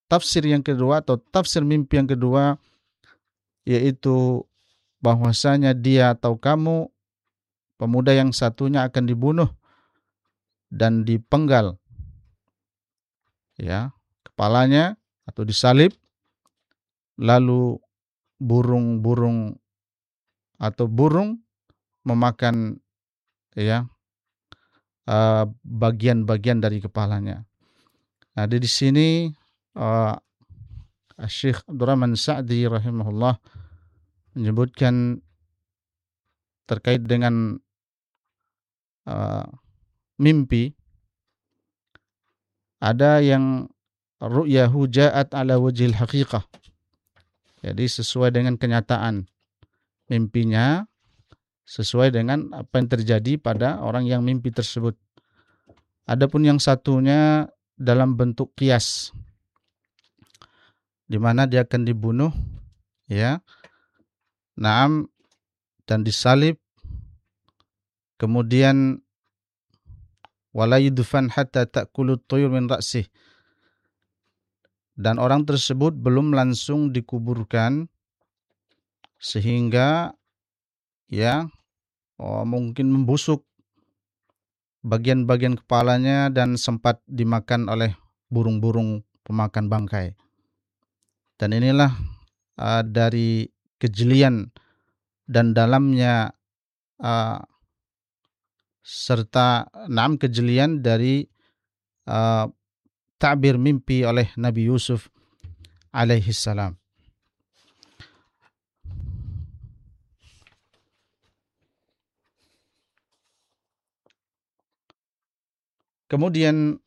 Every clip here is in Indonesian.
tafsir yang kedua atau tafsir mimpi yang kedua, yaitu bahwasanya dia atau kamu, pemuda yang satunya akan dibunuh dan dipenggal, ya, kepalanya atau disalib, lalu burung-burung atau burung memakan, ya, bagian-bagian dari kepalanya. Nah, di sini Syekh Abdurrahman Sa'di rahimahullah menyebutkan terkait dengan mimpi, ada yang ru'yahu ja'at ala wajhil haqiqah. Jadi sesuai dengan kenyataan mimpinya, sesuai dengan apa yang terjadi pada orang yang mimpi tersebut. Adapun yang satunya dalam bentuk qiyas, di mana dia akan dibunuh, ya, naam, dan disalib, kemudian wala yudfan hatta ta'kulut tuyur min ra'sih, dan orang tersebut belum langsung dikuburkan sehingga, ya, mungkin membusuk bagian-bagian kepalanya dan sempat dimakan oleh burung-burung pemakan bangkai. Dan inilah dari kejelian dan dalamnya serta kejelian dari ta'bir mimpi oleh Nabi Yusuf alaihi salam. Kemudian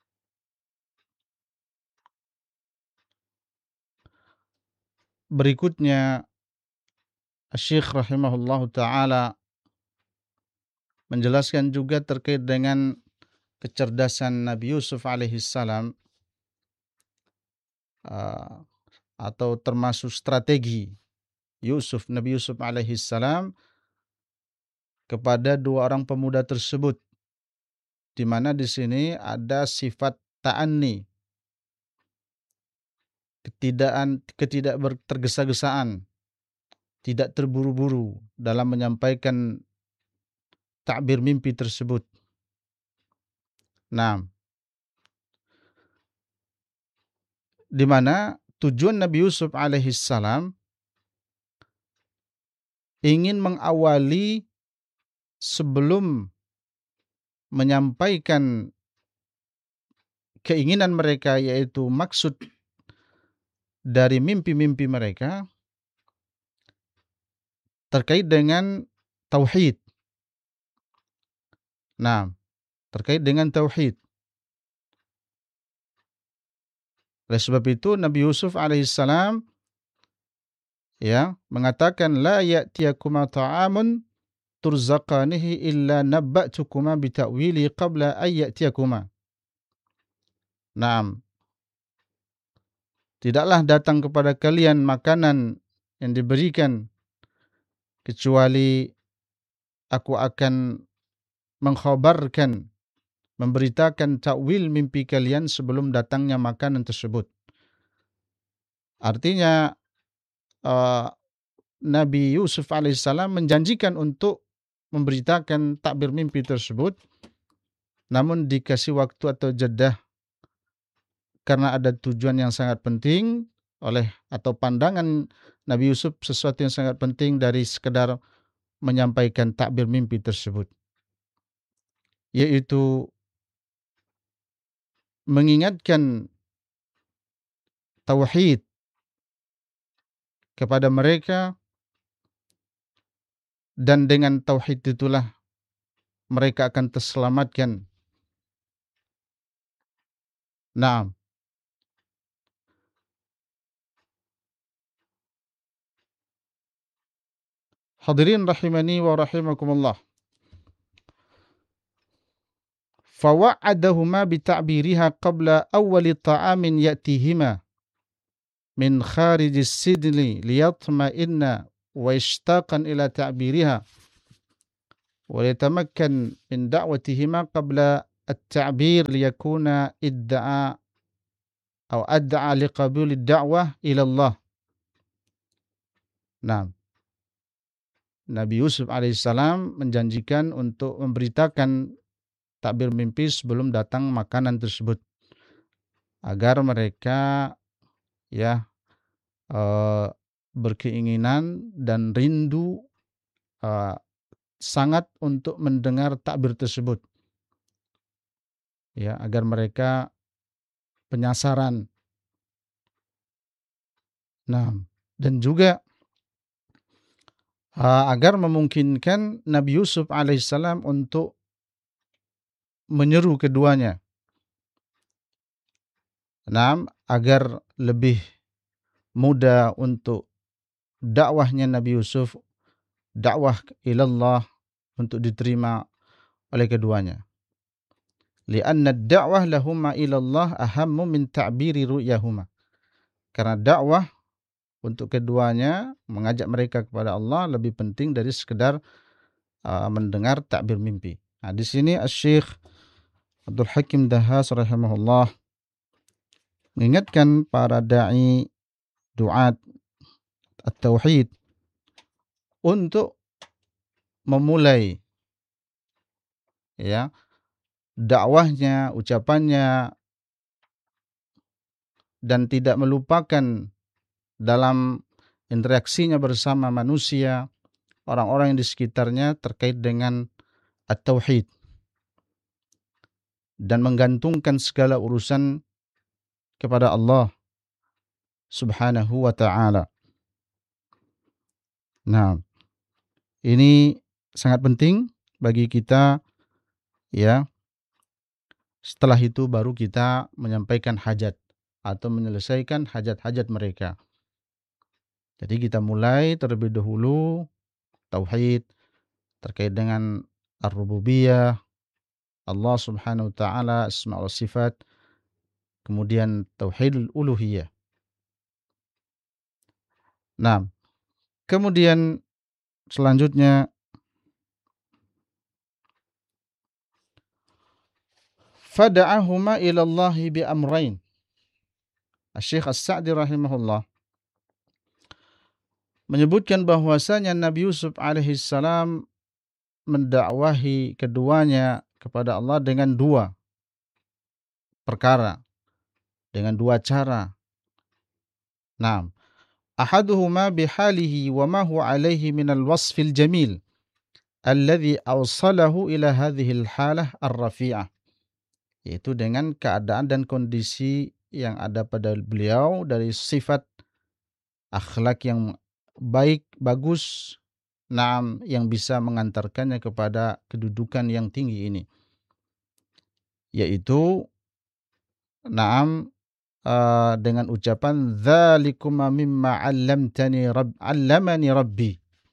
berikutnya Syekh rahimahullahu taala menjelaskan juga terkait dengan kecerdasan Nabi Yusuf alaihi salam, atau termasuk strategi Nabi Yusuf alaihi salam kepada dua orang pemuda tersebut, di mana di sini ada sifat ta'anni, ketidak tergesa-gesaan, tidak terburu-buru dalam menyampaikan takbir mimpi tersebut. Nah, di mana tujuan Nabi Yusuf alaihi salam ingin mengawali sebelum menyampaikan keinginan mereka, yaitu maksud dari mimpi-mimpi mereka terkait dengan tauhid. Nah, terkait dengan tauhid. Oleh sebab itu Nabi Yusuf alaihissalam, ya, mengatakan la ya'tiyakuma ta'amun turzaqanihi illa nabba'tukuma bita'wili qabla an ya'tiyakuma. Naam. Tidaklah datang kepada kalian makanan yang diberikan kecuali aku akan mengkhabarkan, memberitakan takwil mimpi kalian sebelum datangnya makanan tersebut. Artinya Nabi Yusuf alaihissalam menjanjikan untuk memberitakan takbir mimpi tersebut, namun dikasih waktu atau jeda karena ada tujuan yang sangat penting atau pandangan Nabi Yusuf sesuatu yang sangat penting dari sekedar menyampaikan takbir mimpi tersebut, yaitu mengingatkan tauhid kepada mereka, dan dengan tauhid itulah mereka akan terselamatkan. Naam. Hadirin rahimani wa rahimakumullah. Fawa'adahuma bita'biriha qabla awwali ta'amin ya'tihima min kharijis sidli liyatma'inna wa ishtaqan ila ta'biriha wa yatamakkan min da'watihima qabla at-ta'bir liyakuna idda'a atau ad'a liqabulid da'wah ila Allah. Nah, Nabi Yusuf alaihissalam menjanjikan untuk memberitakan takbir mimpi sebelum datang makanan tersebut, agar mereka ya berkeinginan dan rindu sangat untuk mendengar takbir tersebut, ya, agar mereka penasaran. Nah, dan juga agar memungkinkan Nabi Yusuf alaihissalam untuk menyeru keduanya. Nah, agar lebih mudah untuk dakwahnya Nabi Yusuf, dakwah ilallah, untuk diterima oleh keduanya. Lianna ad-da'wah lahuma ilallah ahammu min ta'biri ru'yahuma. Karena dakwah untuk keduanya, mengajak mereka kepada Allah, lebih penting dari sekedar mendengar takbir mimpi. Nah, di sini Asy-Syaikh Abdul Hakim Dahhas rahimahullah mengingatkan para dai duat at-tauhid untuk memulai ya dakwahnya, ucapannya, dan tidak melupakan dalam interaksinya bersama manusia, orang-orang yang di sekitarnya, terkait dengan at-tauhid, dan menggantungkan segala urusan kepada Allah subhanahu wa ta'ala. Nah, ini sangat penting bagi kita, ya. Setelah itu baru kita menyampaikan hajat atau menyelesaikan hajat-hajat mereka. Jadi kita mulai terlebih dahulu tauhid terkait dengan ar-rububiyah, Allah subhanahu wa ta'ala, asma wa sifat, kemudian tauhidul uluhiyah. Nah, kemudian selanjutnya fada'ahuma ilallahi bi amrain. Asy-Syaikh As-Sa'di rahimahullah menyebutkan bahwasanya Nabi Yusuf alaihissalam mendakwahi keduanya kepada Allah dengan dua perkara, dengan dua cara. Nah, ahaduhuma bihalihi wa ma huwa alaihi minal wasfil jamil alladhi awsalahu ila hadhil halah ar-rafi'ah, yaitu dengan keadaan dan kondisi yang ada pada beliau dari sifat akhlak yang baik, bagus, naam, yang bisa mengantarkannya kepada kedudukan yang tinggi ini, yaitu naam dengan ucapan dzalikum mimma 'allamani rabbi.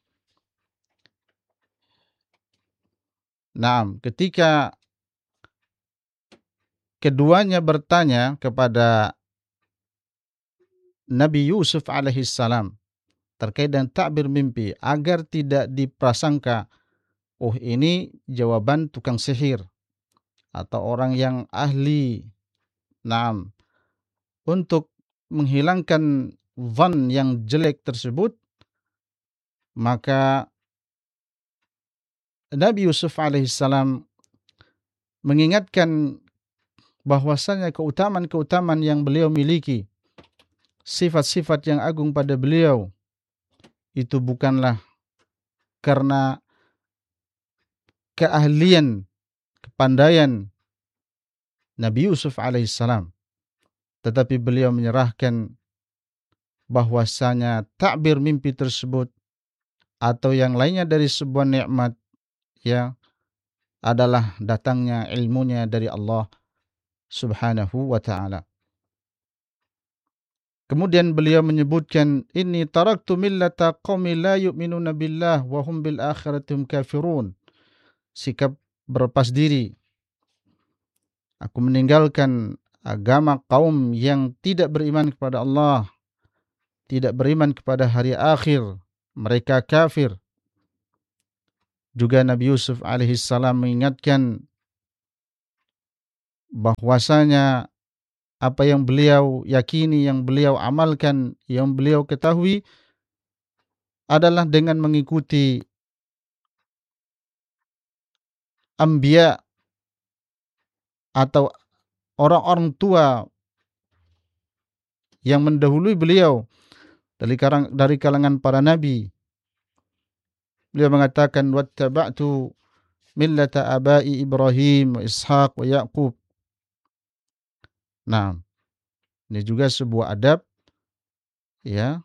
Naam, ketika keduanya bertanya kepada Nabi Yusuf alaihissalam terkait dengan takbir mimpi, agar tidak diprasangka, oh ini jawaban tukang sihir atau orang yang ahli. Naam, untuk menghilangkan zan yang jelek tersebut, maka Nabi Yusuf alaihissalam mengingatkan bahwasanya keutamaan-keutamaan yang beliau miliki, sifat-sifat yang agung pada beliau, itu bukanlah karena keahlian, kepandaian Nabi Yusuf alaihissalam, tetapi beliau menyerahkan bahwasanya takbir mimpi tersebut atau yang lainnya dari sebuah nikmat, ya, adalah datangnya ilmunya dari Allah subhanahu wa ta'ala. Kemudian beliau menyebutkan, inni taraktu millata qaumi la yu'minuna billah wa hum bil akhirati hum kafirun. Sikap berlepas diri. Aku meninggalkan agama kaum yang tidak beriman kepada Allah, tidak beriman kepada hari akhir, mereka kafir. Juga Nabi Yusuf alaihissalam mengingatkan bahwasanya apa yang beliau yakini, yang beliau amalkan, yang beliau ketahui adalah dengan mengikuti anbiya atau orang-orang tua yang mendahului beliau dari kalangan para nabi. Beliau mengatakan wattaba'tu millata abai Ibrahim wa Ishaq wa Yaqub. Nah, ini juga sebuah adab ya,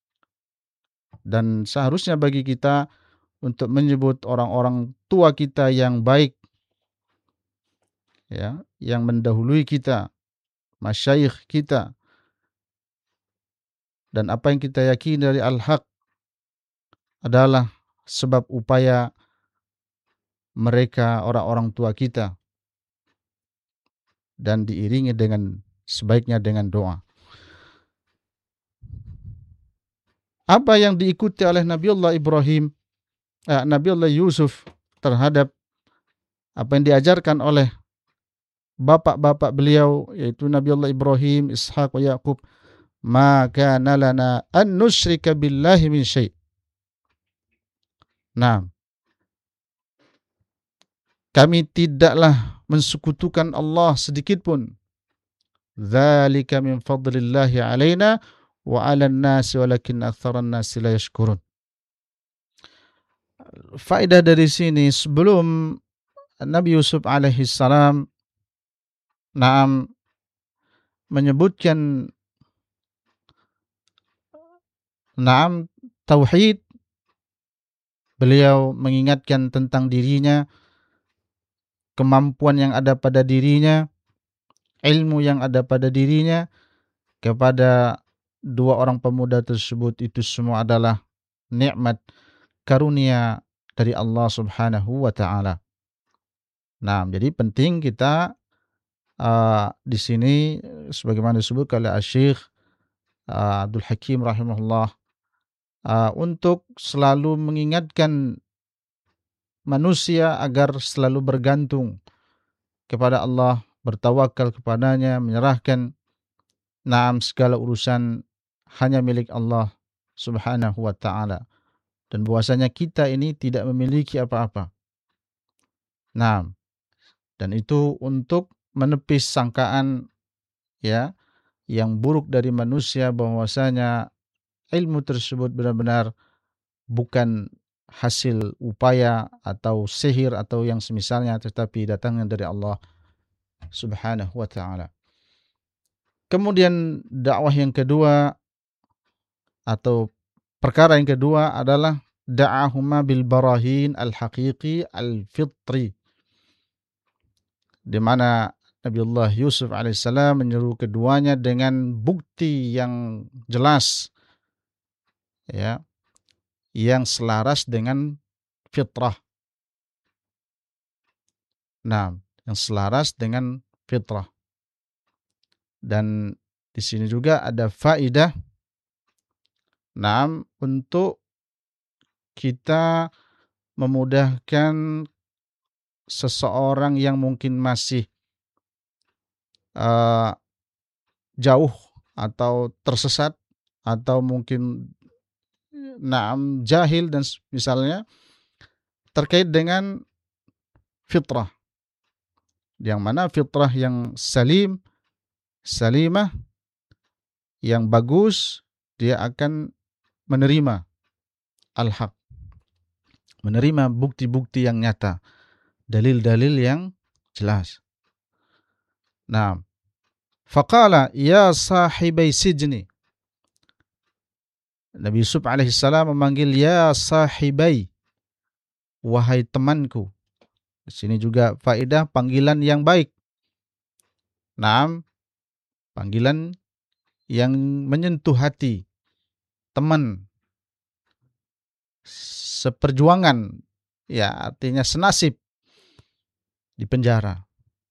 dan seharusnya bagi kita untuk menyebut orang-orang tua kita yang baik ya, yang mendahului kita, masyayikh kita, dan apa yang kita yakini dari al-haq adalah sebab upaya mereka orang-orang tua kita, dan diiringi dengan sebaiknya dengan doa. Apa yang diikuti oleh Nabiullah Ibrahim, Nabiullah Yusuf terhadap apa yang diajarkan oleh bapak-bapak beliau, yaitu Nabiullah Ibrahim, Ishaq, wa Yaqub. Ma kana lana an nusyrika billahi min syai'. Nah, kami tidaklah mensekutukan Allah sedikit pun. Dzalika min fadlillahi alaina wa 'alan nasi walakin aktsaran nasi la yashkurun. Faedah dari sini, sebelum Nabi Yusuf alaihi salam menyebutkan tauhid, beliau mengingatkan tentang dirinya, kemampuan yang ada pada dirinya, ilmu yang ada pada dirinya. Kepada dua orang pemuda tersebut, itu semua adalah nikmat karunia dari Allah Subhanahu wa taala. Nah, jadi penting kita di sini sebagaimana disebut oleh Syekh Abdul Hakim rahimahullah, untuk selalu mengingatkan manusia agar selalu bergantung kepada Allah, bertawakal kepadanya, menyerahkan segala urusan hanya milik Allah Subhanahu wa taala, dan bahwasanya kita ini tidak memiliki apa-apa. Nah, dan itu untuk menepis sangkaan ya yang buruk dari manusia, bahwasanya ilmu tersebut benar-benar bukan hasil upaya atau sihir atau yang semisalnya, tetapi datangnya dari Allah Subhanahu wa taala. Kemudian dakwah yang kedua atau perkara yang kedua adalah da'ahuma bil barahin al-haqiqi al-fitri, di mana Nabiullah Yusuf alaihissalam menyeru keduanya dengan bukti yang jelas ya, yang selaras dengan fitrah. Nah, yang selaras dengan fitrah. Dan di sini juga ada faedah untuk kita memudahkan seseorang yang mungkin masih jauh atau tersesat atau mungkin jahil dan misalnya terkait dengan fitrah, yang mana fitrah yang salimah, yang bagus, dia akan menerima al-haq, menerima bukti-bukti yang nyata, dalil-dalil yang jelas. Nah, faqala ya sahibai sijni. Nabi Yusuf alaihissalam memanggil ya sahibai, wahai temanku. Di sini juga faedah panggilan yang baik. Panggilan yang menyentuh hati, teman, seperjuangan, ya artinya senasib di penjara.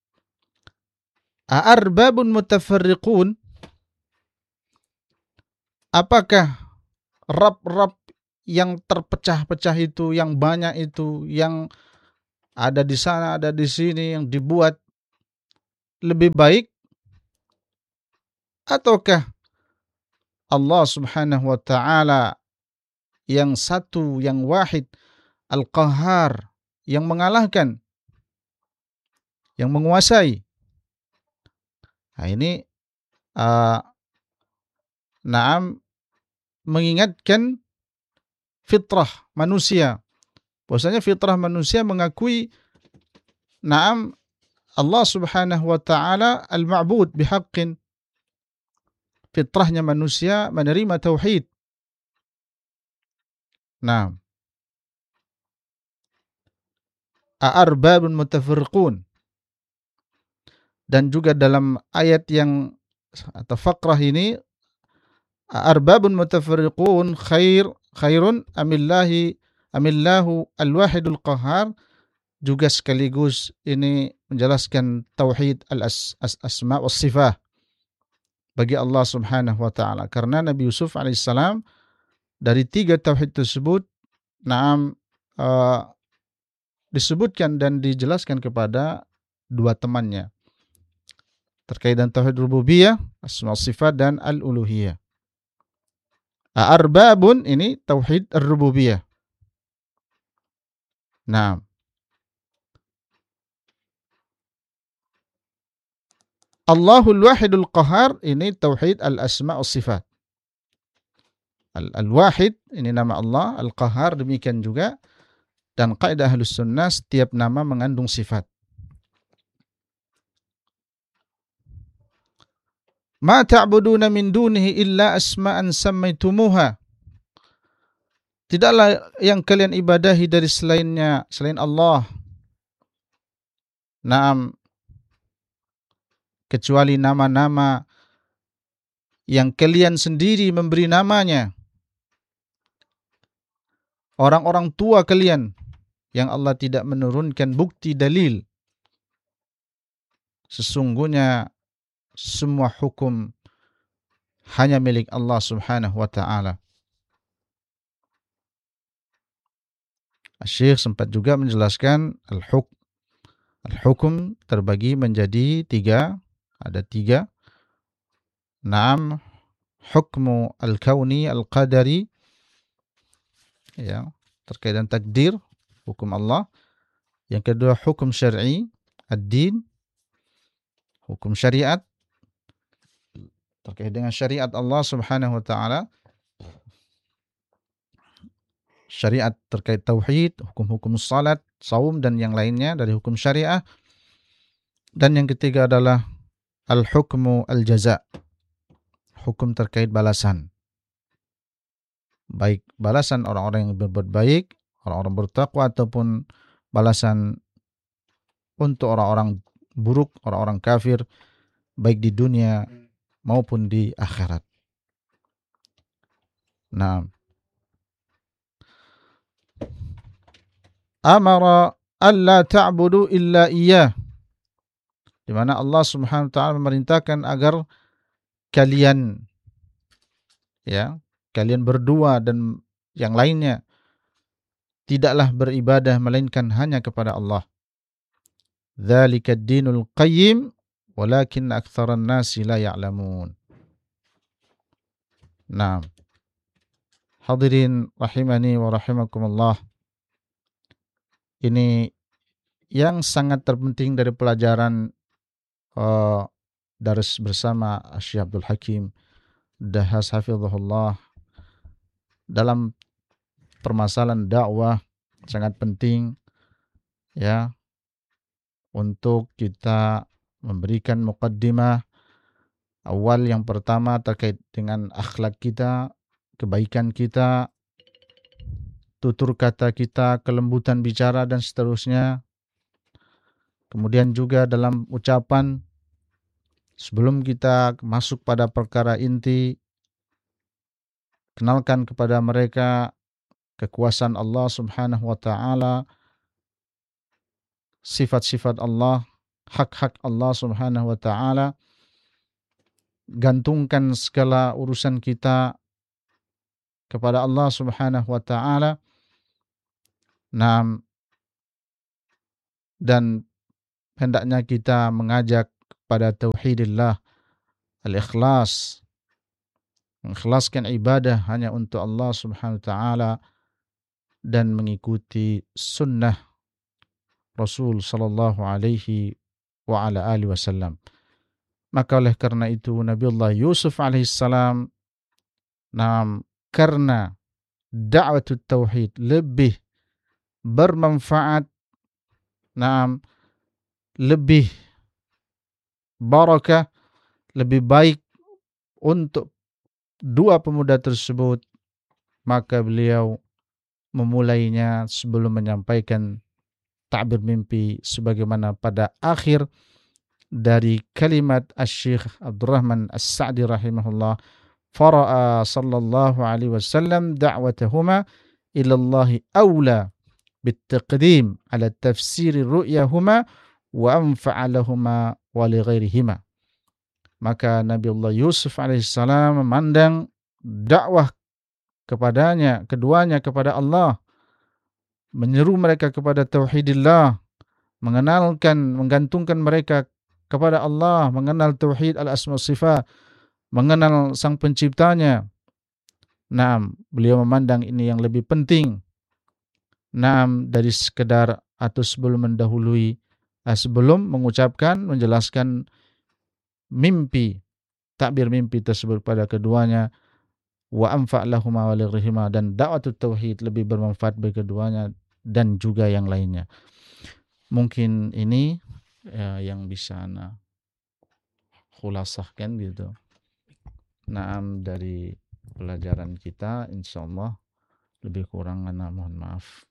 A'arbabun mutafarriqun, apakah rab-rab yang terpecah-pecah itu, yang banyak itu, yang ada di sana, ada di sini, yang dibuat lebih baik ataukah Allah Subhanahu wa taala yang satu, yang wahid, Al-Qahhar, yang mengalahkan, yang menguasai. Nah, ini uh, naam mengingatkan fitrah manusia. Bahwasanya fitrah manusia mengakui naam Allah Subhanahu wa taala al-ma'bud bihaqqin. Fitrahnya manusia menerima tauhid. Nah, a'arbabun mutafarriqun, dan juga dalam ayat yang atau fakrah ini, a'arbabun mutafarriqun khairun amillahu al-wahidul qahhar, juga sekaligus ini menjelaskan tauhid al-asma was sifat bagi Allah Subhanahu wa taala, karena Nabi Yusuf alaihissalam dari tiga tauhid tersebut naam disebutkan dan dijelaskan kepada dua temannya terkait dengan tauhid rububiyah, asma sifat, dan al-uluhiyah. Arbabun ini tauhid ar-rububiyah. Nah, Allahul Wahidul Qahar ini tauhid al-asma sifat. Al-Wahid ini nama Allah, Al-Qahar demikian juga, dan kaidah Ahlus Sunnah setiap nama mengandung sifat. Ma ta'buduna min dunihi illa asma'an sammaitumuha. Tidaklah yang kalian ibadahi dari selain Allah, naam, kecuali nama-nama yang kalian sendiri memberi namanya. Orang-orang tua kalian yang Allah tidak menurunkan bukti dalil. Sesungguhnya semua hukum hanya milik Allah Subhanahu wa taala. Syekh sempat juga menjelaskan al-hukum terbagi menjadi tiga. Ada tiga. Naam, hukmu al-kauni al-qadari, ya, terkait dengan takdir, hukum Allah. Yang kedua hukum syar'i, ad-din, hukum syariat, terkait dengan syariat Allah Subhanahu wa taala. Syariat terkait tauhid, hukum-hukum salat, saum, dan yang lainnya dari hukum syariah. Dan yang ketiga adalah al-hukmu al-jaza, hukum terkait balasan. Baik balasan orang-orang yang berbuat baik, orang-orang bertakwa, ataupun balasan untuk orang-orang buruk, orang-orang kafir, baik di dunia maupun di akhirat. Nah, amara alla ta'budu illa iyyah, di mana Allah Subhanahu wa taala memerintahkan agar kalian berdua dan yang lainnya tidaklah beribadah melainkan hanya kepada Allah. Dzalika ad-dinul qayyim walakin aktsaran nasi la ya'lamun. Nah, hadirin rahimani wa rahimakumullah, ini yang sangat terpenting dari pelajaran daras bersama Syekh Abdul Hakim Dahhas hafizahullah dalam permasalahan dakwah. Sangat penting ya untuk kita memberikan muqaddimah awal. Yang pertama terkait dengan akhlak kita, kebaikan kita, tutur kata kita, kelembutan bicara, dan seterusnya. Kemudian juga dalam ucapan, sebelum kita masuk pada perkara inti, kenalkan kepada mereka kekuasaan Allah Subhanahu wa taala, sifat-sifat Allah, hak-hak Allah Subhanahu wa taala. Gantungkan segala urusan kita kepada Allah Subhanahu wa taala. Nah, dan hendaknya kita mengajak pada tauhidillah, al-ikhlas, mengikhlaskan ibadah hanya untuk Allah Subhanahu wa taala dan mengikuti sunnah Rasul sallallahu alaihi wa ala alihi wasallam. Maka oleh karena itu Nabiullah Yusuf alaihissalam, karena dakwah tauhid lebih bermanfaat, lebih barakah, lebih baik untuk dua pemuda tersebut, maka beliau memulainya sebelum menyampaikan ta'bir mimpi sebagaimana pada akhir dari kalimat Asy-Syaikh Abdurrahman As-Sa'di rahimahullah, fara'a sallallahu alaihi wasallam da'watahuma ila Allah aula bitaqdim ala tafsir ru'yahuma wa anfa'a lahuma wa li ghairihima. Maka Nabiullah Yusuf alaihissalam memandang dakwah keduanya kepada Allah, menyeru mereka kepada tauhidillah, menggantungkan mereka kepada Allah, mengenal tauhid al-asma sifat, mengenal sang penciptanya. Beliau memandang ini yang lebih penting. Dari sekedar atau sebelum menjelaskan mimpi, takbir mimpi tersebut pada keduanya, wa anfa' lahuma wa lighairihima, dan dakwah tauhid lebih bermanfaat bagi keduanya dan juga yang lainnya. Mungkin ini yang bisa ana khulasahkan gitu. Dari pelajaran kita, insyaallah lebih kurang ana mohon maaf.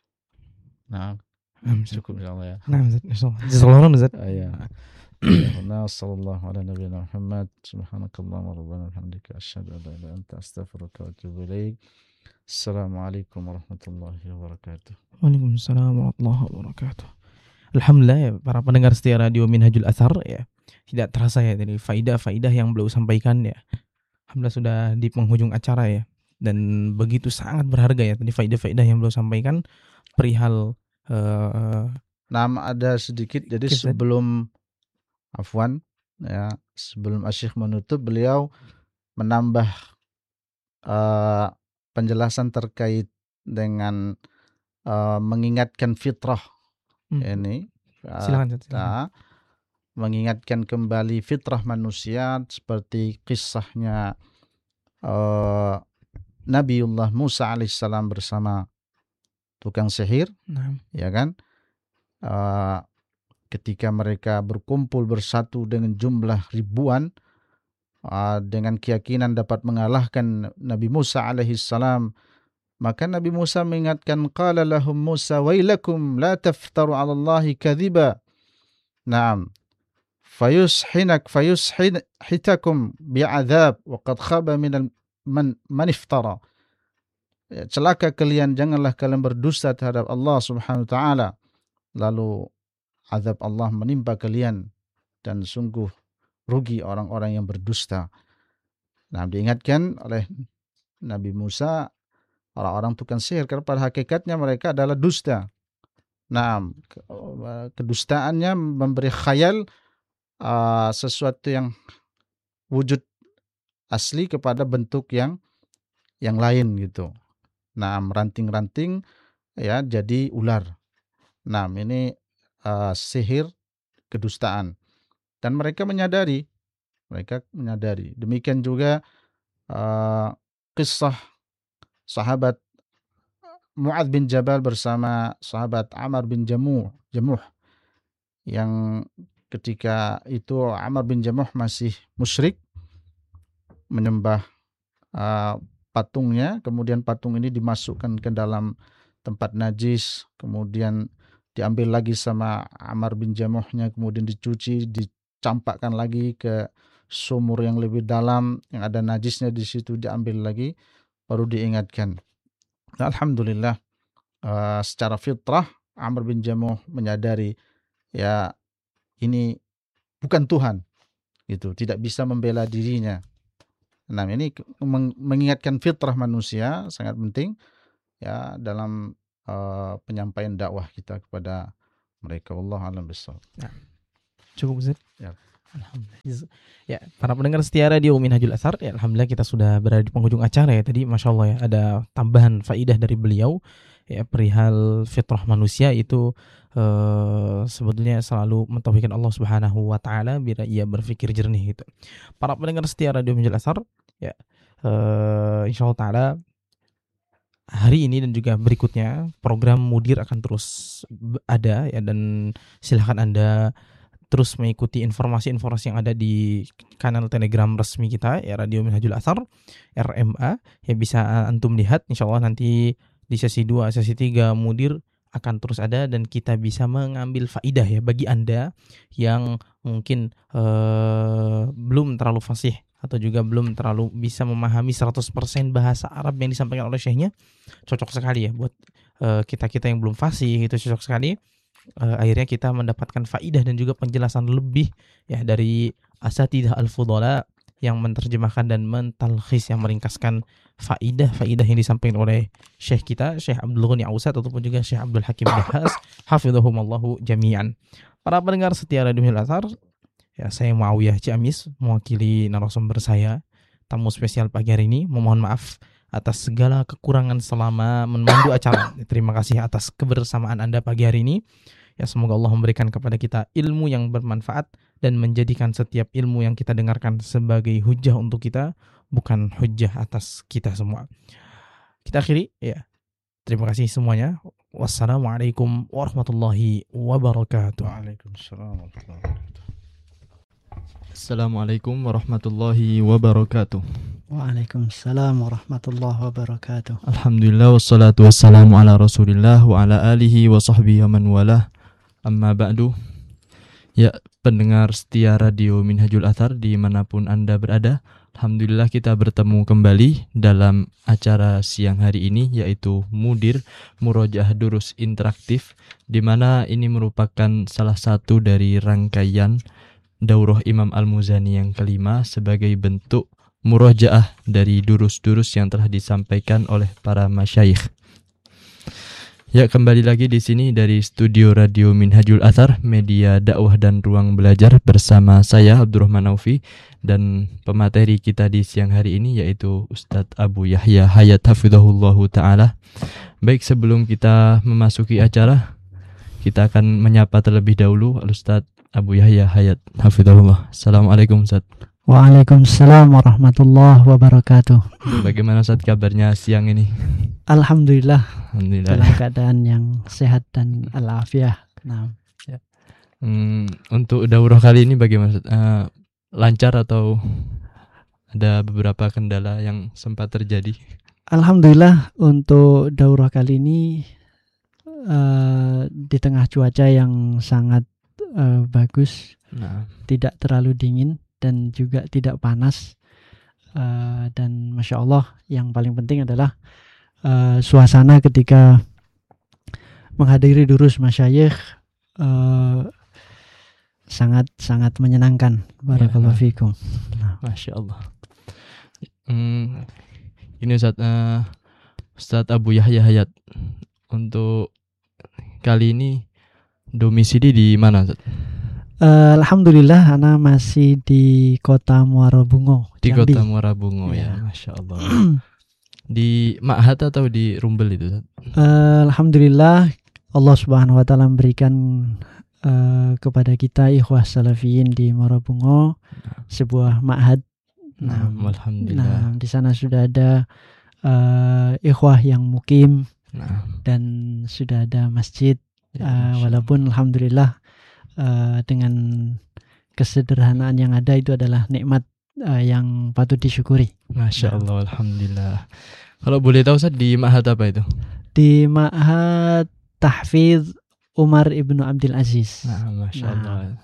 Cukup insyaallah ya. Jazakallahu Ustaz. Ya. Sallallahu ala nabiyina Muhammad, subhanakallahumma rabbana bihamdika asyhadu an la ilaha illa anta astaghfiruka wa atubu ilaik. Assalamualaikum warahmatullahi wabarakatuh. Waalaikumsalam warahmatullahi wabarakatuh. Alhamdulillah ya, para pendengar setia radio Minhajul Athar ya. Tidak terasa ya dari faidah-faidah yang beliau sampaikan ya. Alhamdulillah sudah di penghujung acara ya. Dan begitu sangat berharga ya tadi faidah-faidah yang beliau sampaikan perihal ada sedikit, jadi sebelum Asy-Syaikh menutup, beliau menambah penjelasan terkait dengan mengingatkan fitrah ini. Silakan. Mengingatkan kembali fitrah manusia seperti kisahnya Nabiullah Musa alaihissalam bersama tukang sihir, ya kan? Ketika mereka berkumpul bersatu dengan jumlah ribuan, dengan keyakinan dapat mengalahkan Nabi Musa alaihissalam, maka Nabi Musa mengingatkan, qala lahum Musa wailakum la taftaru 'ala Allahi kadhiba. Fayushitakum bi'adzab wa qad khaba man iftara. Celaka kalian, janganlah kalian berdusta terhadap Allah Subhanahu wa taala, lalu azab Allah menimpa kalian, dan sungguh rugi orang-orang yang berdusta. Diingatkan oleh Nabi Musa orang-orang tukang sihir, karena pada hakikatnya mereka adalah dusta. Kedustaannya memberi khayal sesuatu yang wujud asli kepada bentuk yang lain gitu. Ranting-ranting ya jadi ular. Ini sihir kedustaan, dan mereka menyadari. Demikian juga kisah sahabat Mu'adz bin Jabal bersama sahabat Amr bin Jamuh, yang ketika itu Amr bin Jamuh masih musyrik, menyembah patungnya, kemudian patung ini dimasukkan ke dalam tempat najis, kemudian diambil lagi sama Amr bin Jamuhnya, kemudian dicuci, dicampakkan lagi ke sumur yang lebih dalam yang ada najisnya di situ, diambil lagi, baru diingatkan. Alhamdulillah, secara fitrah Amr bin Jamuh menyadari ya ini bukan Tuhan, gitu, tidak bisa membela dirinya. Ini mengingatkan fitrah manusia sangat penting ya dalam penyampaian dakwah kita kepada mereka. Wallahu a'lam bishawab. Cukup Ustaz. Ya. Alhamdulillah. Ya, para pendengar setia radio Minhajul Athar, ya, alhamdulillah kita sudah berada di penghujung acara ya. Tadi Masya Allah ya, ada tambahan faidah dari beliau ya, perihal fitrah manusia itu sebetulnya selalu mentauhidkan Allah Subhanahu wa taala bila ia berpikir jernih gitu. Para pendengar setia radio Minhajul Athar, ya, insyaallah taala hari ini dan juga berikutnya program Mudir akan terus ada ya, dan silahkan Anda terus mengikuti informasi-informasi yang ada di kanal Telegram resmi kita ya, Radio Minhajul Athar RMA ya, bisa antum lihat insyaallah nanti di sesi 2, sesi 3 Mudir akan terus ada, dan kita bisa mengambil faidah ya bagi Anda yang mungkin belum terlalu fasih atau juga belum terlalu bisa memahami 100% bahasa Arab yang disampaikan oleh syekhnya. Cocok sekali ya buat kita-kita yang belum fasih, itu cocok sekali. Akhirnya kita mendapatkan faidah dan juga penjelasan lebih ya dari asatidzah al-fudhala yang menerjemahkan dan mentalkhis, yang meringkaskan faidah-faidah yang disampaikan oleh syekh kita, Syekh Abdul Ghani Ausad ataupun juga Syekh Abdul Hakim Dahas hafidhahumallahu jami'an. Para pendengar setia Radio Minhajul Athar, ya, saya Muawiyah Ciamis mewakili narasumber saya, tamu spesial pagi hari ini, memohon maaf atas segala kekurangan selama memandu acara. Terima kasih atas kebersamaan Anda pagi hari ini. Ya, semoga Allah memberikan kepada kita ilmu yang bermanfaat dan menjadikan setiap ilmu yang kita dengarkan sebagai hujah untuk kita, bukan hujah atas kita semua. Kita akhiri ya. Terima kasih semuanya. Wassalamualaikum warahmatullahi wabarakatuh. Waalaikumsalam warahmatullahi wabarakatuh. Assalamualaikum warahmatullahi wabarakatuh. Waalaikumsalam warahmatullahi wabarakatuh. Alhamdulillah wassalatu wassalamu ala Rasulillah wa ala alihi wa sahbihi wa man walah. Amma ba'du. Ya, pendengar setia Radio Minhajul Athar dimanapun Anda berada, alhamdulillah kita bertemu kembali dalam acara siang hari ini, yaitu Mudir, Murojaah Durus Interaktif, di mana ini merupakan salah satu dari rangkaian Daurah Imam Al-Muzani yang kelima sebagai bentuk murojaah dari durus-durus yang telah disampaikan oleh para masyayikh. Ya, kembali lagi di sini dari studio Radio Minhajul Athar, media dakwah dan ruang belajar, bersama saya Abdurrahman Naufi dan pemateri kita di siang hari ini yaitu Ustadz Abu Yahya Hayat hafizahullahu taala. Baik, sebelum kita memasuki acara, kita akan menyapa terlebih dahulu Ustadz Abu Yahya Hayat hafizahullah. Assalamualaikum Ustadz. Waalaikumsalam warahmatullahi wabarakatuh. Bagaimana Ustadz kabarnya siang ini? Alhamdulillah, Alhamdulillah. dalam keadaan yang sehat dan alafiah. Nah, ya. Untuk daurah kali ini bagaimana Ustadz? Lancar atau ada beberapa kendala yang sempat terjadi? Alhamdulillah untuk daurah kali ini di tengah cuaca yang sangat bagus, tidak terlalu dingin dan juga tidak panas, dan Masya Allah yang paling penting adalah suasana ketika menghadiri durus masyayikh sangat menyenangkan. Barakallahu fikum. Masya Allah. Ini Ustadz Abu Yahya Hayat, untuk kali ini domisili di mana Ustadz? Alhamdulillah, ana masih di kota Muara Bungo. Di Jambi. kota Muara Bungo ya, Masya Allah. Di Ma'had atau di Rumbel itu? Alhamdulillah, Allah Subhanahu wa taala memberikan kepada kita ikhwah salafiyin di Muara Bungo sebuah ma'had. Alhamdulillah. Di sana sudah ada ikhwah yang mukim dan sudah ada masjid. Walaupun alhamdulillah dengan kesederhanaan yang ada itu adalah nikmat yang patut disyukuri. Masya Allah, alhamdulillah. Kalau boleh tahu Ustaz, di ma'had apa itu? Di Ma'had Tahfidz Umar Ibnu Abdul Aziz. Masya Allah.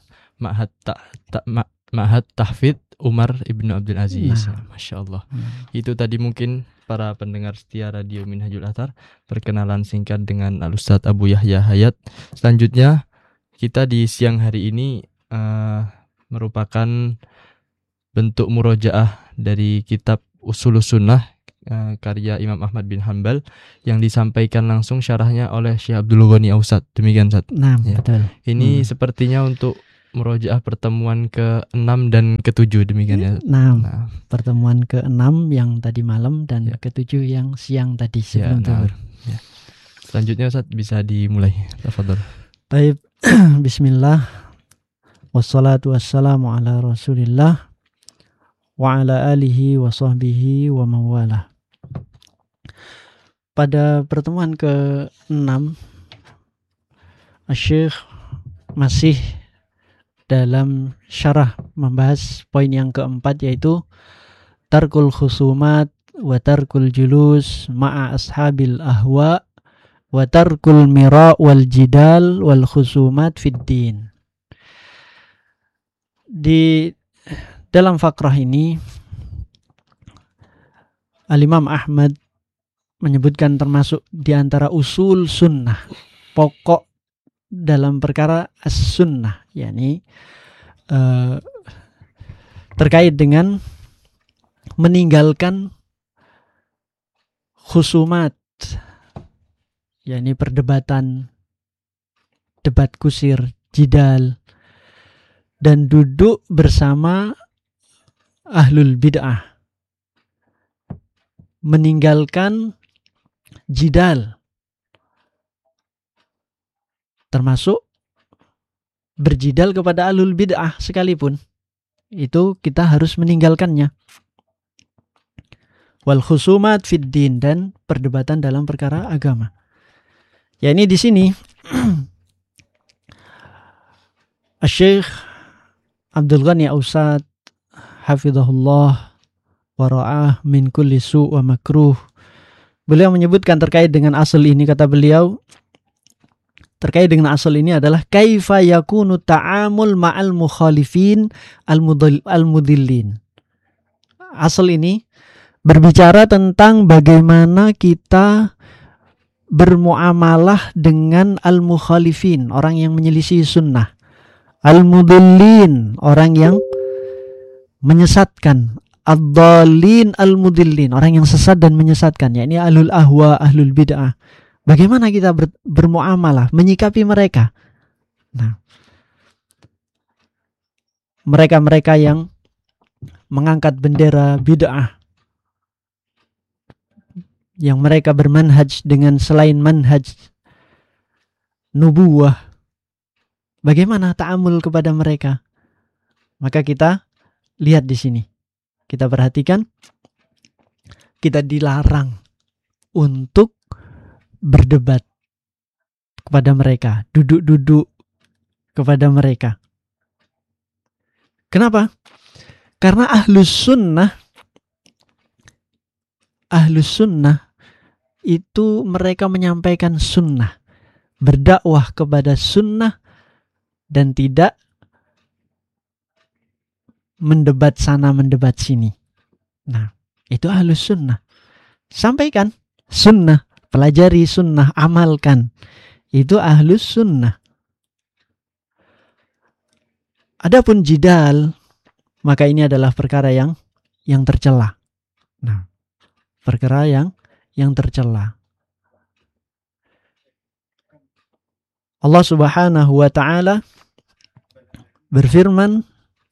Ma'had Tahfidz Umar Ibnu Abdul Aziz. Masya Allah. Itu tadi mungkin para pendengar setia Radio Minhajul Athar, perkenalan singkat dengan Al-Ustadz Abu Yahya Hayat. Selanjutnya kita di siang hari ini merupakan bentuk murojaah dari kitab Ushulus Sunnah karya Imam Ahmad bin Hanbal yang disampaikan langsung syarahnya oleh Syekh Abdul Ghani Ausad. Demikian Ustaz. Nah, ya. betul. Ini sepertinya untuk murojaah pertemuan ke-6 dan ke-7 demikian ya. Nah, pertemuan ke-6 yang tadi malam dan ke-7 yang siang tadi sebelum zuhur. Ya. Selanjutnya Ustaz bisa dimulai. Tafadhol. Baik, bismillah. Wassalatu wassalamu ala Rasulillah wa ala alihi wa sahbihi wa mawalah. Pada pertemuan ke-6 Syekh masih dalam syarah membahas poin yang keempat, yaitu tarkul khusumat wa tarkul julus ma'a ashabil ahwa wa tarkul mira wal jidal wal khusumat fid din. Di dalam fakrah ini Al-Imam Ahmad menyebutkan termasuk di antara usul sunnah, pokok dalam perkara as-sunnah, yakni terkait dengan meninggalkan khusumat, yakni perdebatan, debat kusir, jidal, dan duduk bersama ahlul bid'ah. Meninggalkan jidal, termasuk berjidal kepada ahlul bid'ah sekalipun, itu kita harus meninggalkannya. Wal khusumat fid din, dan perdebatan dalam perkara agama. Ya, ini di sini Syekh Abdul Ghani Ausad hafizahullah wa ra'ah min kulli su' wa makruh, beliau menyebutkan terkait dengan asal ini, kata beliau, terkait dengan asal ini adalah kaifa yakunu ta'amul ma'al mukhalifin al-mudillin. Asal ini berbicara tentang bagaimana kita bermuamalah dengan al-mukhalifin, orang yang menyelisih sunnah, al-mudillin, orang yang menyesatkan, ad-dallin al-mudillin, orang yang sesat dan menyesatkan, yakni ahlul ahwa, ahlul bid'ah. Bagaimana kita bermuamalah, menyikapi mereka? Nah, mereka-mereka yang mengangkat bendera bid'ah, yang mereka bermanhaj dengan selain manhaj nubuwah, bagaimana ta'amul kepada mereka? Maka kita lihat di sini, kita perhatikan, kita dilarang untuk berdebat kepada mereka, duduk-duduk kepada mereka. Kenapa? Karena ahlus sunnah itu mereka menyampaikan sunnah, berdakwah kepada sunnah, dan tidak mendebat sana mendebat sini. Nah, itu ahlus sunnah. Sampaikan sunnah, pelajari sunnah, amalkan. Itu ahlus sunnah. Adapun jidal, maka ini adalah perkara yang tercela. Nah, perkara yang tercela. Allah Subhanahu wa taala berfirman,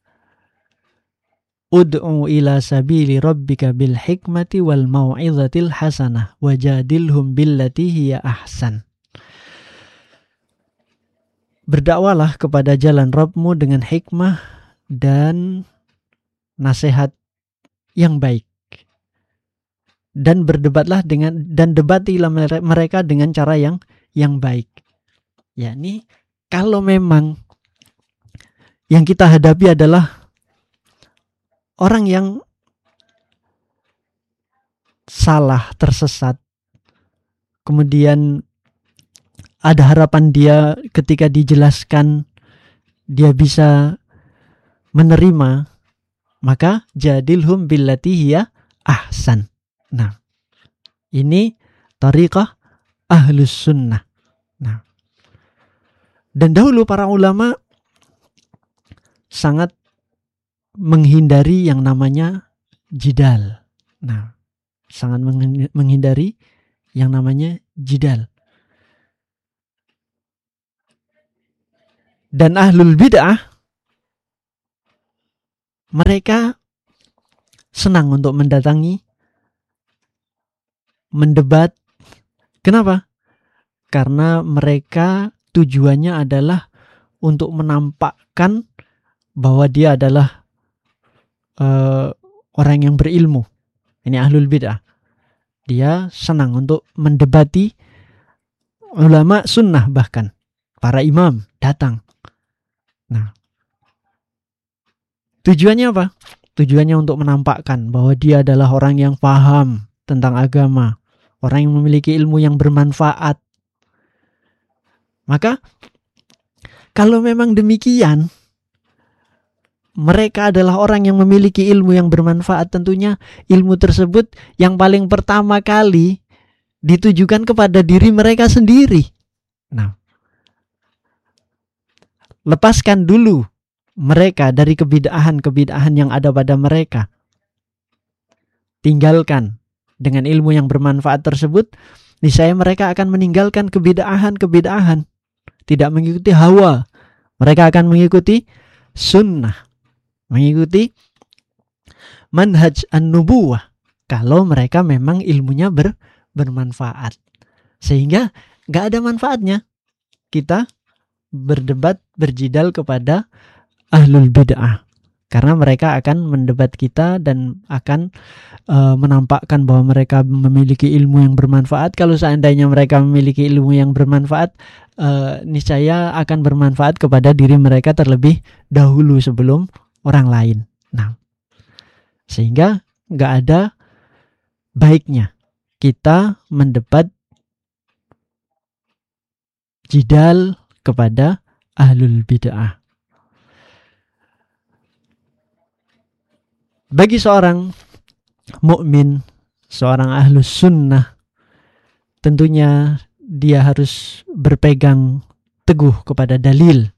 ud'u ila sabili rabbika bil hikmati wal mau'izatil hasanah wajadilhum billati hiya ahsan. Berdakwalah kepada jalan Rabbmu dengan hikmah dan nasihat yang baik, dan berdebatlah dan debatilah mereka dengan cara yang baik. Yakni kalau memang yang kita hadapi adalah orang yang salah, tersesat, kemudian ada harapan dia ketika dijelaskan dia bisa menerima, maka jadilhum billati hiya ahsan. Nah, ini tariqah ahlus sunnah. Nah, dan dahulu para ulama sangat menghindari yang namanya jidal. Nah, sangat menghindari yang namanya jidal. Dan ahlul bid'ah mereka senang untuk mendatangi, mendebat. Kenapa? Karena mereka tujuannya adalah untuk menampakkan bahwa dia adalah orang yang berilmu. Ini ahlul bid'ah. Dia senang untuk mendebati ulama sunnah, bahkan para imam datang. Nah, tujuannya apa? Tujuannya untuk menampakkan bahwa dia adalah orang yang paham tentang agama, orang yang memiliki ilmu yang bermanfaat. Maka kalau memang demikian, mereka adalah orang yang memiliki ilmu yang bermanfaat, tentunya ilmu tersebut yang paling pertama kali ditujukan kepada diri mereka sendiri. Nah, lepaskan dulu mereka dari kebid'ahan yang ada pada mereka. Tinggalkan dengan ilmu yang bermanfaat tersebut, niscaya mereka akan meninggalkan kebid'ahan. Tidak mengikuti hawa. Mereka akan mengikuti sunnah, mengikuti manhaj an-nubuwah, kalau mereka memang ilmunya bermanfaat. Sehingga gak ada manfaatnya kita berdebat, berjidal kepada ahlul bid'ah, karena mereka akan mendebat kita dan akan menampakkan bahwa mereka memiliki ilmu yang bermanfaat. Kalau seandainya mereka memiliki ilmu yang bermanfaat, niscaya akan bermanfaat kepada diri mereka terlebih dahulu sebelum orang lain. Nah, sehingga gak ada baiknya kita mendebat, jidal kepada ahlul bid'ah. Bagi seorang mukmin, seorang ahlus sunnah, tentunya dia harus berpegang teguh kepada dalil.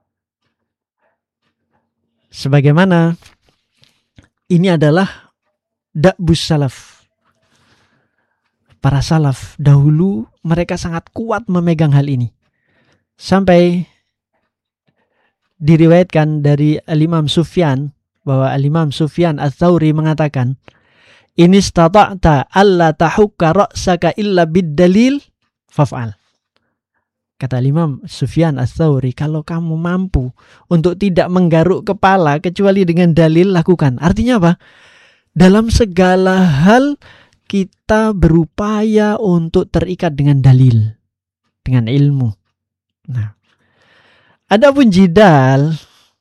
Sebagaimana ini adalah da'bus salaf. Para salaf dahulu mereka sangat kuat memegang hal ini. Sampai diriwayatkan dari Al-Imam Sufyan, bahwa Al-Imam Sufyan Ats-Tsauri mengatakan, "In istata'ta alla tahukka ra'saka illa bid-dalil faf'al." Kata Imam Sufyan Ats-Tsauri, kalau kamu mampu untuk tidak menggaruk kepala kecuali dengan dalil, lakukan. Artinya apa? Dalam segala hal kita berupaya untuk terikat dengan dalil, dengan ilmu. Nah, adapun jidal,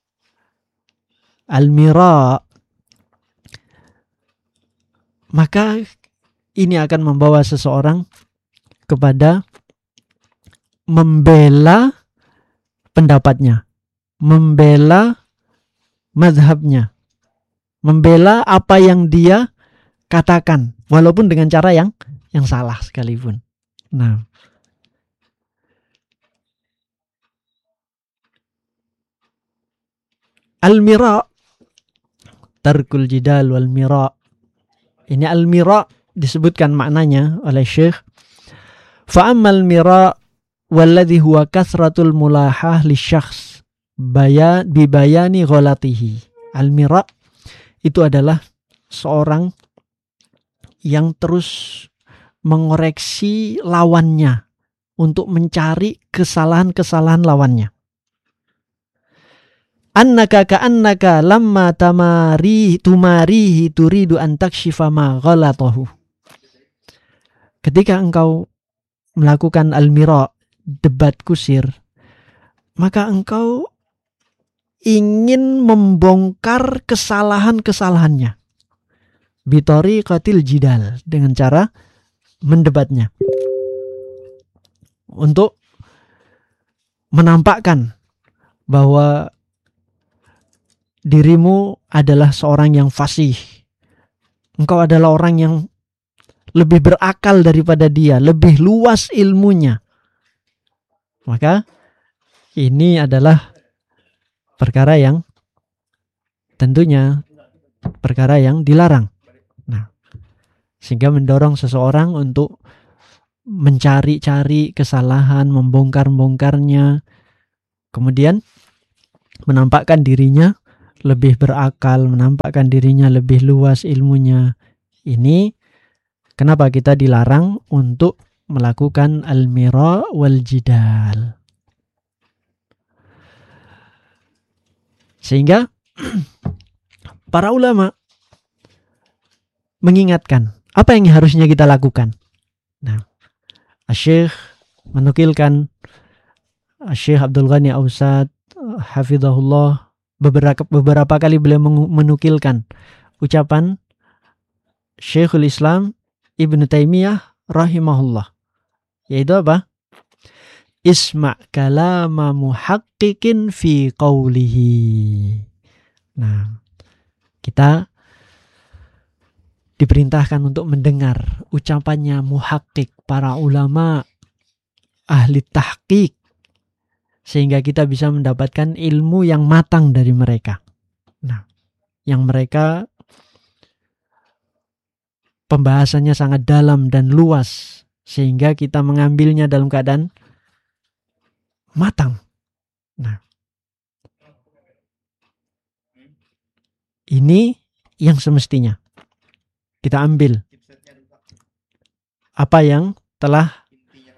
al-mira, maka ini akan membawa seseorang kepada membela pendapatnya, membela mazhabnya, membela apa yang dia katakan, walaupun dengan cara yang salah sekalipun. Nah, al-mira, tarkul jidal wal mira. Ini al-mira disebutkan maknanya oleh Syekh. Fa ammal mira walladhi huwa kasratul mulahah lisyakhs bibayani ghalatihi. Al-mira itu adalah seorang yang terus mengoreksi lawannya untuk mencari kesalahan-kesalahan lawannya. Annaka ka'annaka lamma tumarihi turidu an takshifa ma ghalatahu. Ketika engkau melakukan al-mira, debat kusir, maka engkau ingin membongkar kesalahan-kesalahannya. Bitariqatil jidal, dengan cara mendebatnya. Untuk menampakkan bahwa dirimu adalah seorang yang fasih. Engkau adalah orang yang lebih berakal daripada dia, lebih luas ilmunya. Maka ini adalah perkara yang tentunya perkara yang dilarang. Nah, sehingga mendorong seseorang untuk mencari-cari kesalahan, membongkar-bongkarnya, kemudian menampakkan dirinya lebih berakal, menampakkan dirinya lebih luas ilmunya. Ini kenapa kita dilarang untuk melakukan al-mira wal jidal. Sehingga para ulama mengingatkan apa yang harusnya kita lakukan. Nah, Syekh menukilkan, Syekh Abdul Ghani Ausad hafizahullah, beberapa kali beliau menukilkan ucapan Syekhul Islam Ibnu Taimiyah rahimahullah, yaitu apa? Isma' kalama muhaqqiqin fi qawlihi. Nah, kita diperintahkan untuk mendengar ucapannya muhaqqiq, para ulama ahli tahqiq, sehingga kita bisa mendapatkan ilmu yang matang dari mereka. Nah, yang mereka pembahasannya sangat dalam dan luas, sehingga kita mengambilnya dalam keadaan matang. Nah, ini yang semestinya kita ambil apa yang telah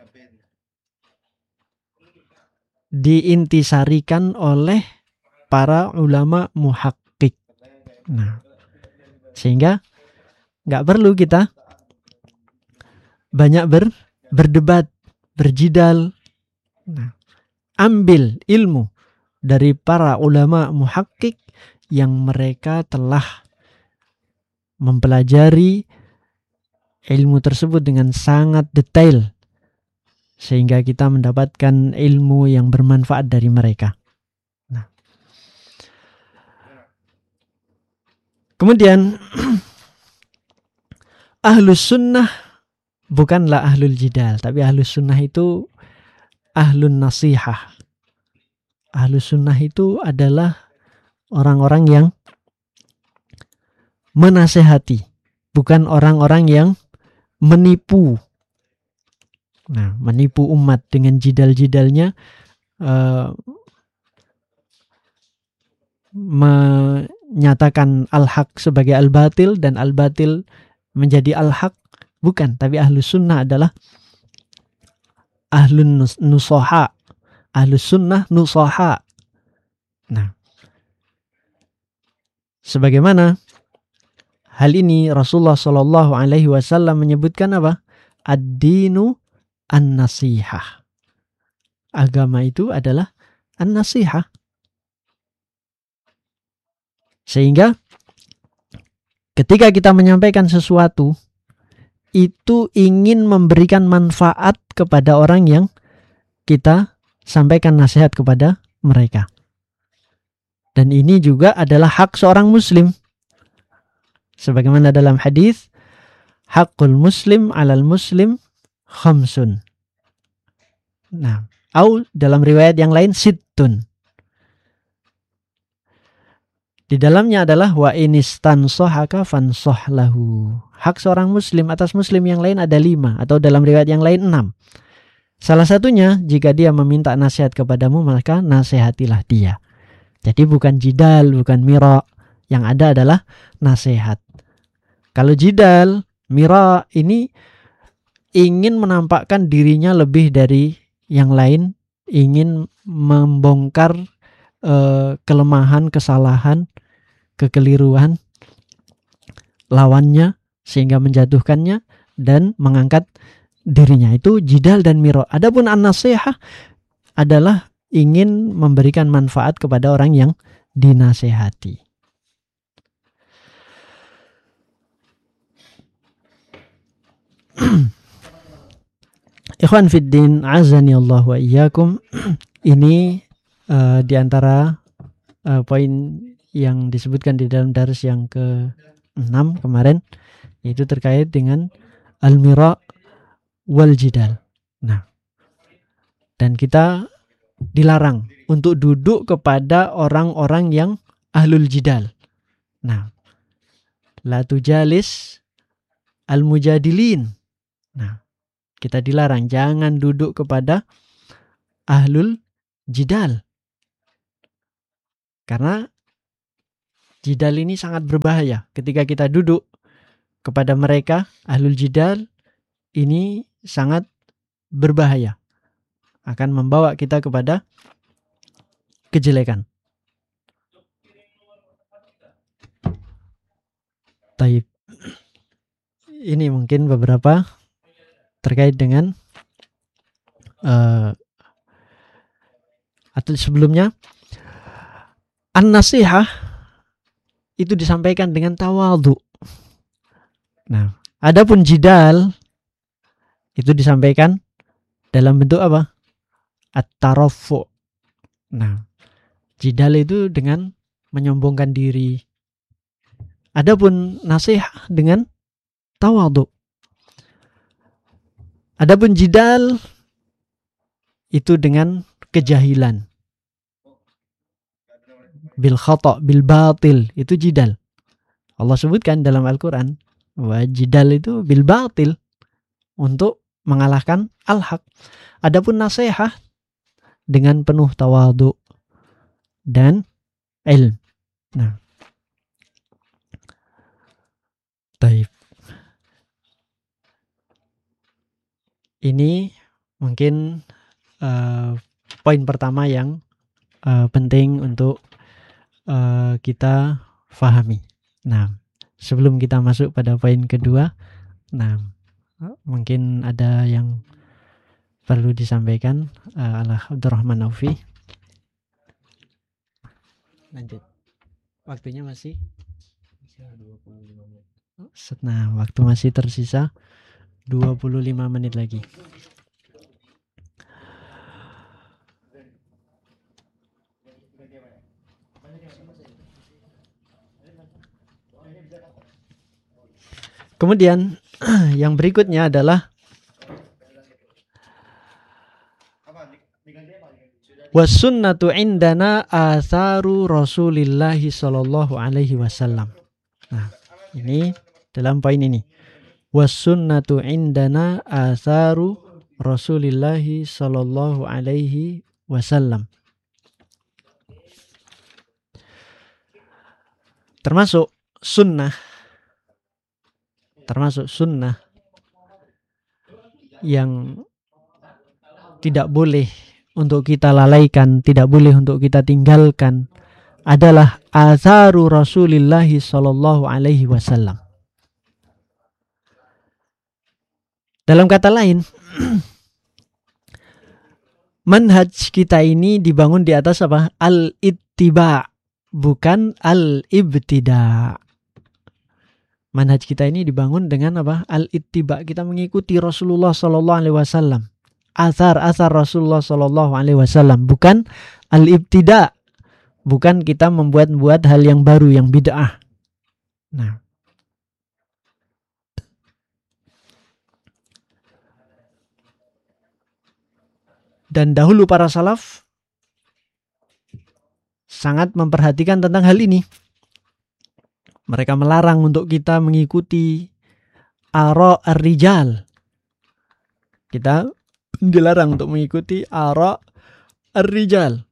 diintisarikan oleh para ulama muhaqqiq. Nah, sehingga nggak perlu kita banyak berdebat, berjidal. Nah, ambil ilmu dari para ulama muhaqqiq yang mereka telah mempelajari ilmu tersebut dengan sangat detail, sehingga kita mendapatkan ilmu yang bermanfaat dari mereka. Nah, kemudian ahlus sunnah bukanlah ahlul jidal, tapi ahlus sunnah itu ahlun nasihah. Ahlus sunnah itu adalah orang-orang yang menasehati, bukan orang-orang yang menipu. Nah, menipu umat dengan jidal-jidalnya, menyatakan al-haq sebagai al-batil dan al-batil menjadi al-haq. Bukan, tapi ahlus sunnah adalah ahlun nusaha. Ahlus sunnah nusaha. Nah, sebagaimana hal ini Rasulullah SAW menyebutkan apa? Ad-dinu an-nasihah. Agama itu adalah an-nasihah. Sehingga ketika kita menyampaikan sesuatu, itu ingin memberikan manfaat kepada orang yang kita sampaikan nasihat kepada mereka. Dan ini juga adalah hak seorang muslim. Sebagaimana dalam hadis, haqqul muslim 'alal muslim khamsun. Nah, atau dalam riwayat yang lain sittun. Di dalamnya adalah wa inistansahaka fansah lahu. Hak seorang muslim atas muslim yang lain ada 5, atau dalam riwayat yang lain 6. Salah satunya, jika dia meminta nasihat kepadamu, maka nasihatilah dia. Jadi bukan jidal, bukan mira. Yang ada adalah nasihat. Kalau jidal, mira ini ingin menampakkan dirinya lebih dari yang lain, ingin membongkar kelemahan, kesalahan, kekeliruan lawannya, sehingga menjatuhkannya dan mengangkat dirinya. Itu jidal dan mira. Adapun an-nasihah adalah ingin memberikan manfaat kepada orang yang dinasehati. Ikhwan fiddin, azani Allah wa iyyakum. Ini di antara poin yang disebutkan di dalam dars yang ke-6 kemarin, yaitu terkait dengan al-mira wal jidal. Nah, dan kita dilarang untuk duduk kepada orang-orang yang ahlul jidal. Nah, la tujalis al-mujadilin. Nah, kita dilarang jangan duduk kepada ahlul jidal. Karena Jidal ini sangat berbahaya. Ketika kita duduk kepada mereka, ahlul jidal, ini sangat berbahaya. Akan membawa kita kepada kejelekan. Taib. Ini mungkin beberapa terkait dengan atau sebelumnya an-nasihah itu disampaikan dengan tawadhu. Nah, adapun jidal itu disampaikan dalam bentuk apa? At-tarafu. Nah, jidal itu dengan menyombongkan diri. Adapun nasihat dengan tawadhu. Adapun jidal itu dengan kejahilan. Bil khata' bil batil, itu jidal. Allah sebutkan dalam Al-Qur'an bahwa jidal itu bil batil, untuk mengalahkan al-haq. Adapun nasihat dengan penuh tawadhu dan ilm. Nah, taib. Ini mungkin poin pertama yang penting untuk kita fahami. Nah, sebelum kita masuk pada poin kedua, nah mungkin ada yang perlu disampaikan oleh Abdurrahman Aufi. Lanjut. Waktunya masih 25 menit. Nah, waktu masih tersisa 25 menit lagi. Kemudian yang berikutnya adalah wasunnatu indana atharu Rasulillahi sallallahu alaihi wasallam. Nah, ini dalam poin ini. Wasunnatu indana atharu Rasulillahi sallallahu alaihi wasallam. Termasuk sunnah yang tidak boleh untuk kita lalaikan, tidak boleh untuk kita tinggalkan adalah atharu Rasulillahi sallallahu alaihi wasallam. Dalam kata lain, manhaj kita ini dibangun di atas apa? Al-ittiba, bukan al-ibtida. Manhaj kita ini dibangun dengan apa? Al-ittiba, kita mengikuti Rasulullah sallallahu alaihi wasallam. Asar Rasulullah sallallahu alaihi wasallam, bukan al-ibtida. Bukan kita membuat hal yang baru, yang bid'ah. Nah, dan dahulu para salaf sangat memperhatikan tentang hal ini. Mereka melarang untuk kita mengikuti ara ar-rijal. Kita dilarang untuk mengikuti ara ar-rijal.